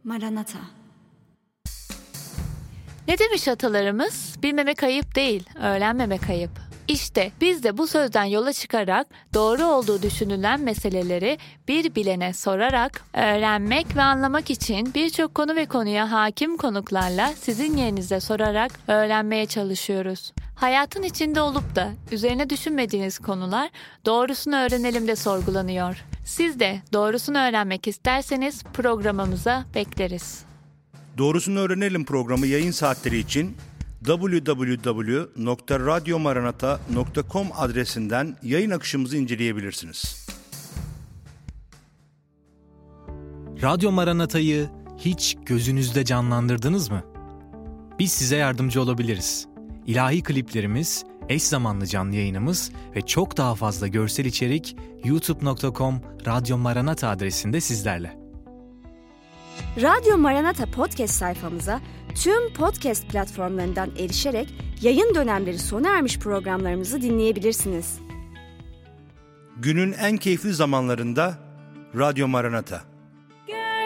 Maranata. Ne demiş atalarımız? Bilmemek ayıp değil, öğrenmemek ayıp. İşte biz de bu sözden yola çıkarak doğru olduğu düşünülen meseleleri bir bilene sorarak öğrenmek ve anlamak için birçok konu ve konuya hakim konuklarla sizin yerinize sorarak öğrenmeye çalışıyoruz. Hayatın içinde olup da üzerine düşünmediğiniz konular doğrusunu öğrenelim de sorgulanıyor. Siz de doğrusunu öğrenmek isterseniz programımıza bekleriz. Doğrusunu Öğrenelim programı yayın saatleri için www.radyomaranata.com adresinden yayın akışımızı inceleyebilirsiniz. Radyo Maranata'yı hiç gözünüzde canlandırdınız mı? Biz size yardımcı olabiliriz. İlahi kliplerimiz, eş zamanlı canlı yayınımız ve çok daha fazla görsel içerik youtube.com Radyo Maranata adresinde sizlerle. Radyo Maranata podcast sayfamıza tüm podcast platformlarından erişerek yayın dönemleri sona ermiş programlarımızı dinleyebilirsiniz. Günün en keyifli zamanlarında Radyo Maranata.